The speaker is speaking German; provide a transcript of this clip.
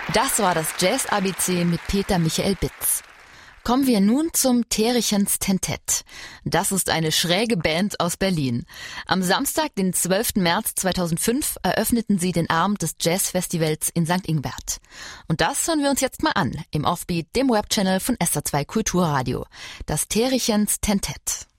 Das war das Jazz-ABC mit Peter Michael Bitz. Kommen wir nun zum Terrichens Tentett. Das ist eine schräge Band aus Berlin. Am Samstag, den 12. März 2005, eröffneten sie den Abend des Jazzfestivals in St. Ingbert. Und das hören wir uns jetzt mal an, im Offbeat, dem Webchannel von SA2 Kulturradio. Das Terrichens Tentett.